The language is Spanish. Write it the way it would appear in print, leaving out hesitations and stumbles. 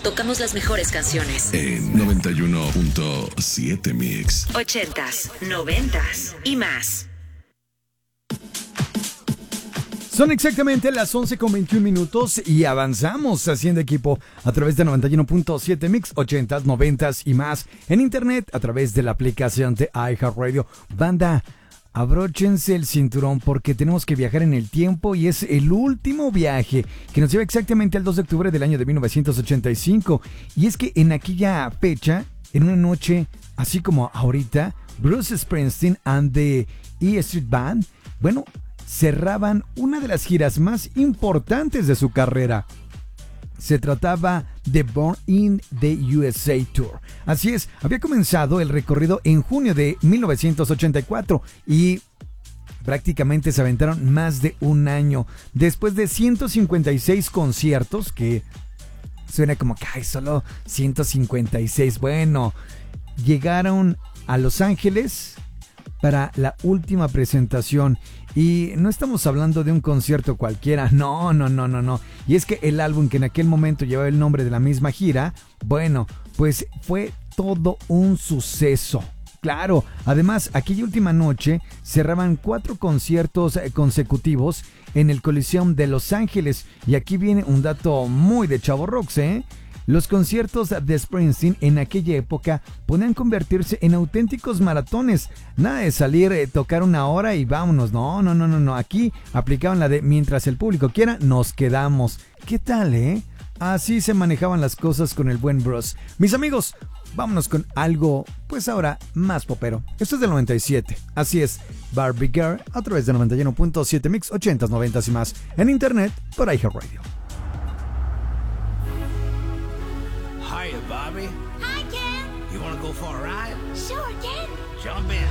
tocamos las mejores canciones. En 91.7 Mix. 80s, 90s y más. Son exactamente las 11:21 y avanzamos haciendo equipo a través de 91.7 Mix, 80s, 90s y más. En internet a través de la aplicación de iHeartRadio. Banda, abróchense el cinturón porque tenemos que viajar en el tiempo y es el último viaje que nos lleva exactamente al 2 de octubre del año de 1985. Y es que en aquella fecha, en una noche, así como ahorita, Bruce Springsteen and the E Street Band, bueno, cerraban una de las giras más importantes de su carrera. Se trataba de Born in the USA Tour. Así es, había comenzado el recorrido en junio de 1984 y prácticamente se aventaron más de un año. Después de 156 conciertos, que suena como que hay solo 156. Bueno, llegaron a Los Ángeles para la última presentación. Y no estamos hablando de un concierto cualquiera, no. Y es que el álbum que en aquel momento llevaba el nombre de la misma gira, bueno, pues fue todo un suceso. Claro, además, aquella última noche cerraban 4 conciertos consecutivos en el Coliseum de Los Ángeles. Y aquí viene un dato muy de chavorrox, ¿eh? Los conciertos de Springsteen en aquella época podían convertirse en auténticos maratones. Nada de salir, tocar una hora y vámonos. No. Aquí aplicaban la de mientras el público quiera, nos quedamos. ¿Qué tal, eh? Así se manejaban las cosas con el buen Bruce. Mis amigos, vámonos con algo, pues ahora, más popero. Esto es del 97. Así es, Barbie Girl a través de 91.7 Mix, 80s, 90s y más. En internet, por iHeartRadio. Hiya, Bobby. Hi, Ken. You want to go for a ride? Sure, Ken. Jump in.